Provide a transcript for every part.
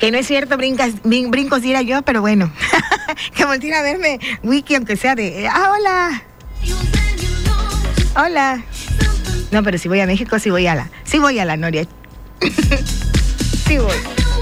Que no es cierto, brincos diera yo, pero bueno. Que volteen a verme, Wiki, aunque sea de... hola. Hola. No, pero si voy a México, sí voy a la Noria. Sí voy.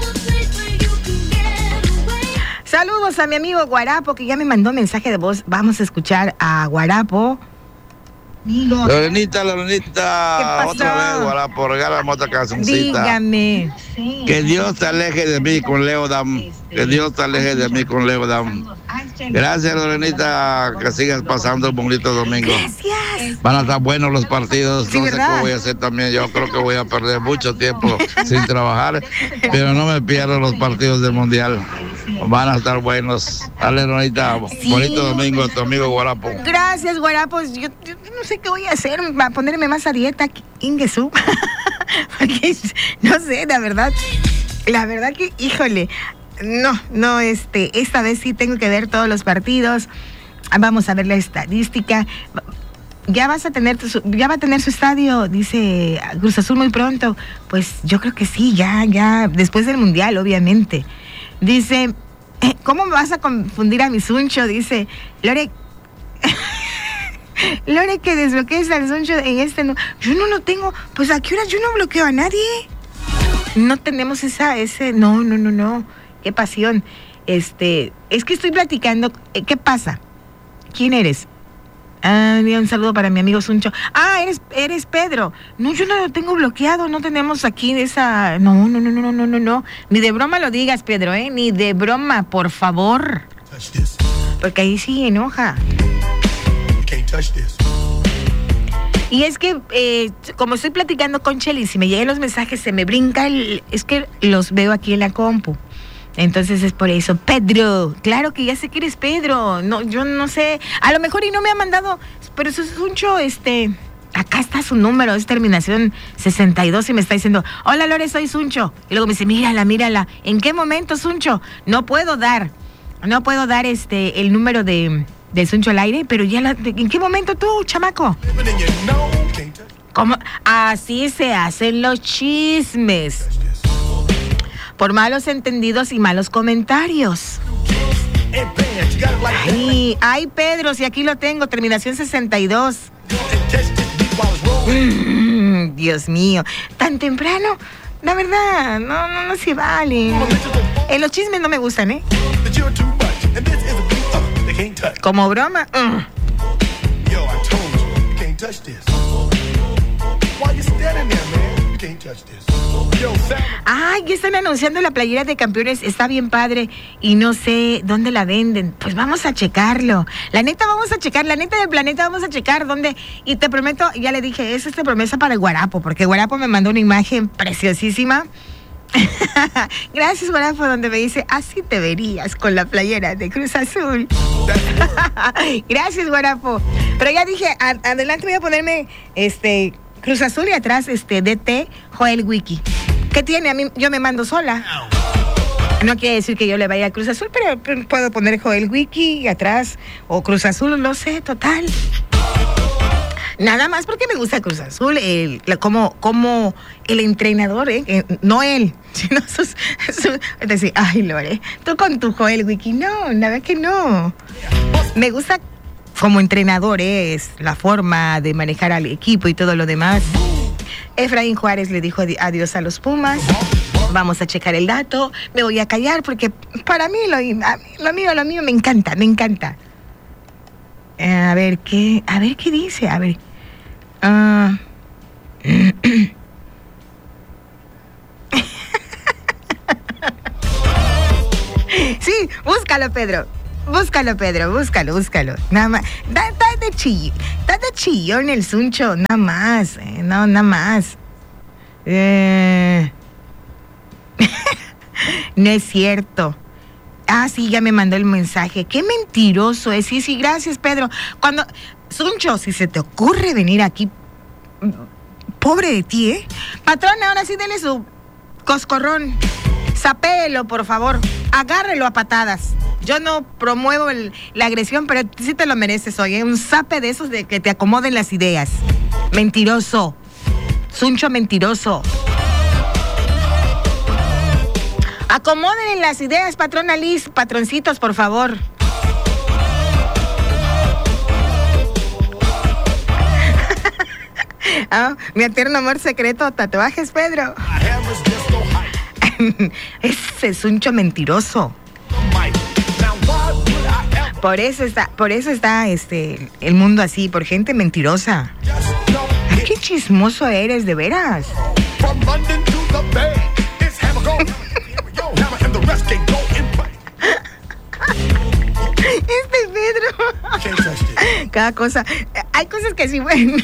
Saludos a mi amigo Guarapo, que ya me mandó mensaje de voz. Vamos a escuchar a Guarapo. Lorenita, otra vez, Guarapo, regálame otra cancioncita. Dígame. Que Dios te aleje de mí con Leo Dam. Que Dios te aleje de mí con Leo Dam. Gracias, Lorenita, que sigas pasando un bonito domingo. Gracias. Van a estar buenos los partidos. Sí, no sé ¿verdad? qué voy a hacer también. Yo creo que voy a perder mucho tiempo sin trabajar, pero no me pierdo los partidos del Mundial. Van a estar buenos. Dale, Lorenita, Sí. bonito domingo a tu amigo Guarapo. Gracias, Guarapos. Yo no sé qué voy a hacer. Va a ponerme más a dieta. Ingesú. Porque, no sé, la verdad que, híjole, no, esta vez sí tengo que ver todos los partidos. Vamos a ver la estadística. Ya va a tener su estadio, dice Cruz Azul muy pronto. Pues yo creo que sí, ya, después del Mundial, obviamente. Dice, ¿cómo me vas a confundir a mi Suncho? Dice, Lore, que desbloquees al Suncho en este... No, yo no lo tengo. Pues ¿a qué hora yo no bloqueo a nadie? No tenemos no. Qué pasión. Es que estoy platicando. ¿Qué pasa? ¿Quién eres? Un saludo para mi amigo Suncho. Eres Pedro. No, yo no lo tengo bloqueado. No tenemos aquí esa... No. Ni de broma lo digas, Pedro, Ni de broma, por favor. Porque ahí sí enoja. Y es que, como estoy platicando con Chely, si me llegan los mensajes, se me brinca es que los veo aquí en la compu. Entonces es por eso. Pedro, claro que ya sé que eres Pedro. No, yo no sé. A lo mejor y no me ha mandado, pero eso es Suncho, acá está su número, es terminación 62 y me está diciendo, hola Lore, soy Suncho. Y luego me dice, mírala. ¿En qué momento, Suncho? No puedo dar el número de Suncho al aire, pero ya ¿en qué momento tú, chamaco? ¿Cómo? Así se hacen los chismes. Por malos entendidos y malos comentarios. Ay, Pedro, si aquí lo tengo, terminación 62. Dios mío, tan temprano, la verdad, no se vale. Los chismes no me gustan, Como broma. Ya están anunciando la playera de campeones, está bien padre y no sé dónde la venden. Pues vamos a checarlo. La neta del planeta vamos a checar dónde. Y te prometo, ya le dije, es promesa para el Guarapo, porque Guarapo me mandó una imagen preciosísima. Gracias, Guarapo, donde me dice, así te verías con la playera de Cruz Azul. Gracias, Guarapo. Pero ya dije, adelante voy a ponerme Cruz Azul y atrás DT Joel Wiki. ¿Qué tiene? A mí yo me mando sola. No quiere decir que yo le vaya a Cruz Azul, pero puedo poner Joel Wiki y atrás o Cruz Azul, no sé, total. Nada más porque me gusta Cruz Azul, como el entrenador, no él, sino decir, ay, Lore, tú con tu Joel Wiki, no, nada que no. Me gusta como entrenador, es la forma de manejar al equipo y todo lo demás. Efraín Juárez le dijo adiós a los Pumas. Vamos a checar el dato. Me voy a callar porque para mí lo mío me encanta. A ver qué dice. A ver. Sí, búscalo, Pedro. Búscalo. Nada más. Da de chillón el Suncho. Nada más. Nada más. No es cierto. Sí, ya me mandó el mensaje. Qué mentiroso es. Sí, gracias, Pedro. Suncho, si se te ocurre venir aquí, pobre de ti, Patrón, ahora sí dele su coscorrón. Sapéelo, por favor. Agárrelo a patadas. Yo no promuevo la agresión, pero sí te lo mereces hoy, Un zape de esos de que te acomoden las ideas. Mentiroso. Suncho mentiroso. Acomoden las ideas, patrona Liz, patroncitos, por favor. Mi eterno amor secreto, tatuajes, Pedro. Ese es un mentiroso. Por eso está el mundo así, por gente mentirosa. Ay, qué chismoso eres, de veras. Pedro. Cada cosa. Hay cosas que sí, bueno.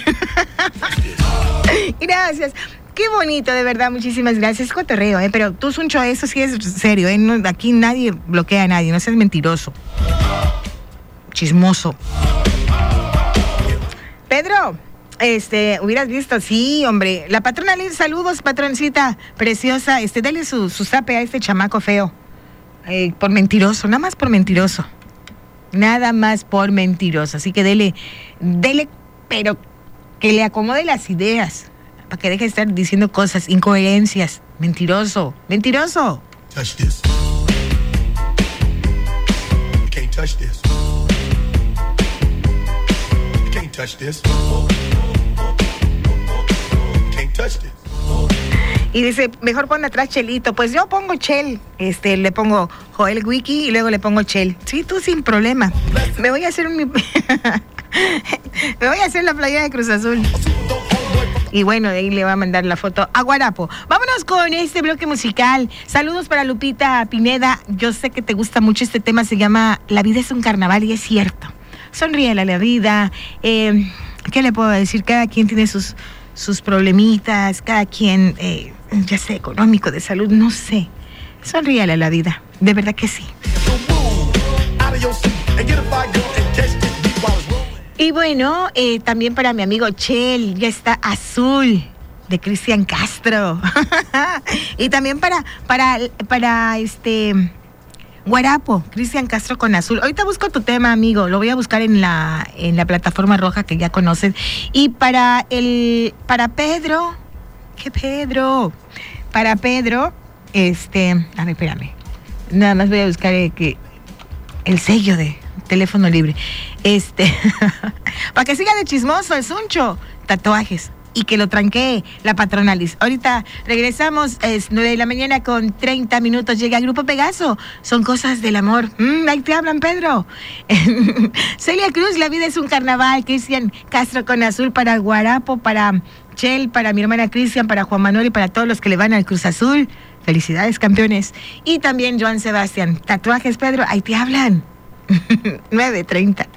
Gracias. Qué bonito, de verdad, muchísimas gracias. Cotorreo, pero tú, Suncho, eso sí es serio, no, aquí nadie bloquea a nadie, no seas mentiroso. Chismoso. Pedro, hubieras visto, sí, hombre. La patrona Liz, saludos, patroncita preciosa. Dale su zape a este chamaco feo. Por mentiroso, nada más por mentiroso. Nada más por mentiroso. Así que dele, pero que le acomode las ideas. Para que deje de estar diciendo cosas, incoherencias. Mentiroso. Touch this. You can't touch this. You can't touch this. You can't touch this. Y dice, mejor pon atrás Chelito. Pues yo pongo Chel. Le pongo Joel Wiki y luego le pongo Chel. Sí, tú sin problema. Me voy a hacer la playera de Cruz Azul. Y bueno, de ahí le va a mandar la foto a Guarapo. Vámonos con este bloque musical. Saludos para Lupita Pineda. Yo sé que te gusta mucho este tema. Se llama La vida es un carnaval y es cierto. Sonríele a la vida. ¿Qué le puedo decir? Cada quien tiene sus problemitas. Cada quien, ya sea económico, de salud, no sé. Sonríele a la vida. De verdad que sí. Y bueno, también para mi amigo Chel, ya está Azul, de Cristian Castro. Y también para Guarapo, Cristian Castro con Azul. Ahorita busco tu tema, amigo, lo voy a buscar en la plataforma roja que ya conocen. Y para Pedro, ¿qué Pedro? Para Pedro, a ver, espérame. Nada más voy a buscar el sello de teléfono libre. Para que siga de chismoso el Suncho, tatuajes. Y que lo tranquee la patrona Liz. Ahorita regresamos, es 9:30 con 30 minutos. Llega el Grupo Pegaso. Son cosas del amor. Ahí te hablan, Pedro. Celia Cruz, la vida es un carnaval. Cristian Castro con Azul para Guarapo, para Chel, para mi hermana Cristian, para Juan Manuel y para todos los que le van al Cruz Azul. Felicidades, campeones. Y también Joan Sebastián. Tatuajes, Pedro, ahí te hablan. 9:30.